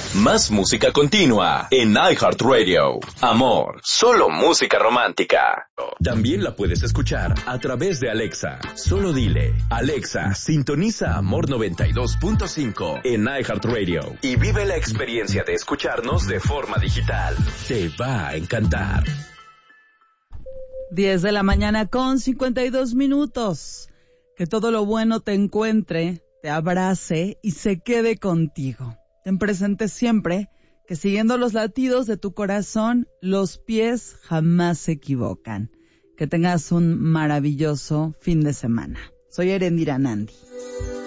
Más música continua en iHeartRadio. Amor, solo música romántica. También la puedes escuchar a través de Alexa. Solo dile, Alexa, sintoniza Amor 92.5 en iHeartRadio y vive la experiencia de escucharnos de forma digital. Te va a encantar. 10 de la mañana con 52 minutos. Que todo lo bueno te encuentre, te abrace y se quede contigo. Ten presente siempre que siguiendo los latidos de tu corazón, los pies jamás se equivocan. Que tengas un maravilloso fin de semana. Soy Erendira Nandi.